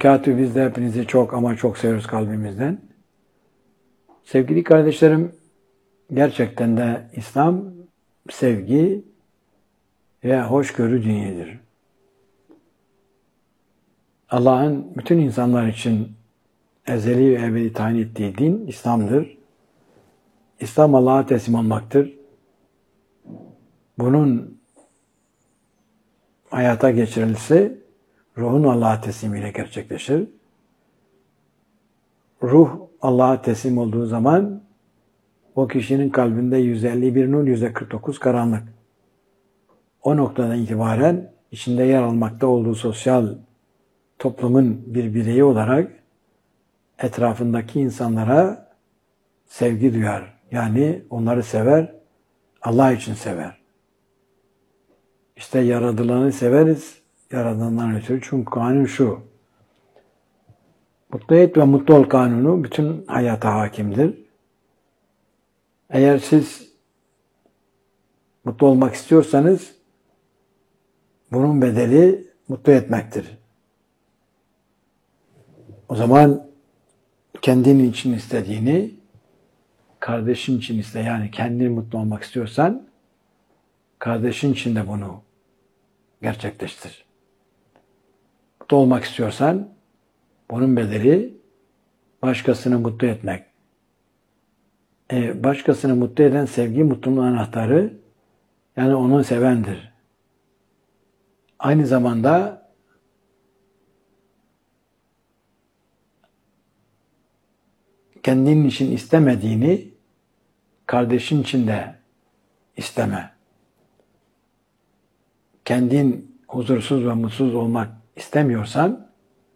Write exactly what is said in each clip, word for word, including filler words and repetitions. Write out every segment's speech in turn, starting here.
berekatü. Biz de hepinizi çok ama çok seviyoruz kalbimizden. Sevgili kardeşlerim, gerçekten de İslam sevgi ve hoşgörü dinidir. Allah'ın bütün insanlar için ezeli ve ebedi tayin ettiği din İslam'dır. İslam Allah'a teslim olmaktır. Bunun hayata geçirilse ruhun Allah'a teslimiyle gerçekleşir. Ruh Allah'a teslim olduğu zaman o kişinin kalbinde yüz elli bir nur, yüz kırk dokuz karanlık. O noktadan itibaren içinde yer almakta olduğu sosyal toplumun bir bireyi olarak etrafındaki insanlara sevgi duyar. Yani onları sever, Allah için sever. İşte yaradılanı severiz, yaradandan ötürü. Çünkü kanun şu: mutlu et ve mutlu ol kanunu bütün hayata hakimdir. Eğer siz mutlu olmak istiyorsanız bunun bedeli mutlu etmektir. O zaman kendin için istediğini kardeşin için iste. Yani kendin mutlu olmak istiyorsan kardeşin için de bunu gerçekleştir. Mutlu olmak istiyorsan bunun bedeli başkasını mutlu etmek. E, başkasını mutlu eden sevgi mutluluğun anahtarı, yani onu sevendir. Aynı zamanda kendin için istemediğini kardeşin için de isteme. Kendin huzursuz ve mutsuz olmak istemiyorsan,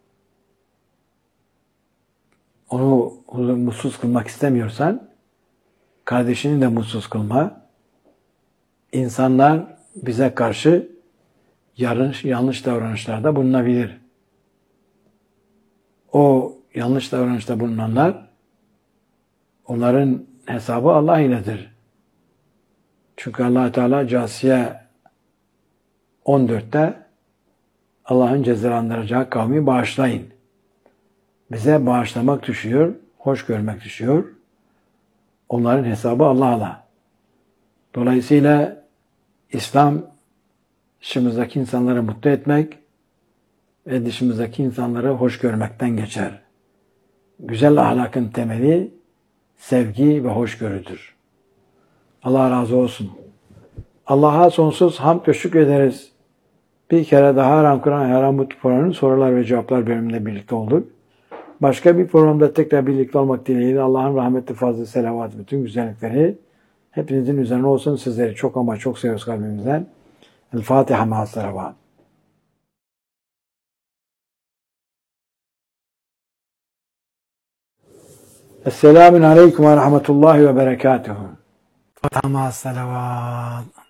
onu mutsuz kılmak istemiyorsan, kardeşini de mutsuz kılma. İnsanlar bize karşı yanlış, yanlış davranışlarda bulunabilir. O yanlış davranışta bulunanlar, onların hesabı Allah iledir. Çünkü Allah Teala Câsiye on dörtte Allah'ın cezalandıracağı kavmi bağışlayın. Bize bağışlamak düşüyor, hoş görmek düşüyor. Onların hesabı Allah'la. Dolayısıyla İslam dışımızdaki insanları mutlu etmek ve dışımızdaki insanları hoş görmekten geçer. Güzel ahlakın temeli sevgi ve hoşgörüdür. Allah razı olsun. Allah'a sonsuz hamd ve şükrederiz. Bir kere daha Haram Kur'an Haram Mutlu Programı'nın sorular ve cevaplar bölümünde birlikte olduk. Başka bir programda tekrar birlikte olmak dileğiyle Allah'ın rahmeti, fazlı, selavat, bütün güzellikleri hepinizin üzerine olsun. Sizleri çok ama çok seviyoruz kalbimizden. El Fatiha ma'as-salavat. Esselamun aleyküm ve rahmetullahi ve berekatuhu. Fatiha ma'as-salavat.